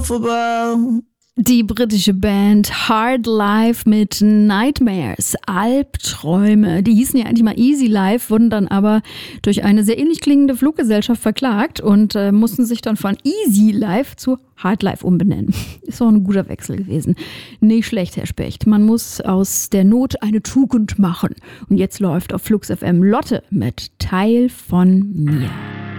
Die britische Band Hard Life mit Nightmares, Albträume. Die hießen ja eigentlich mal Easy Life, wurden dann aber durch eine sehr ähnlich klingende Fluggesellschaft verklagt und mussten sich dann von Easy Life zu Hard Life umbenennen. Ist auch ein guter Wechsel gewesen. Nicht schlecht, Herr Specht. Man muss aus der Not eine Tugend machen. Und jetzt läuft auf Flux FM Lotte mit Teil von mir.